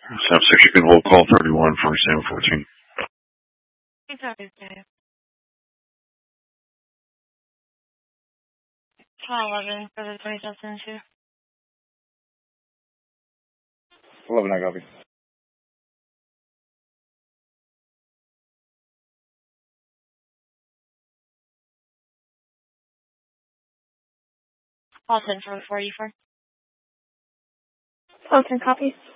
Sam 6, you can hold call 31 for Sam 14. Hey, copy, Dave. Call 11 for the 2002. 11, I copy. Call 10 for 44. Call 10, copy.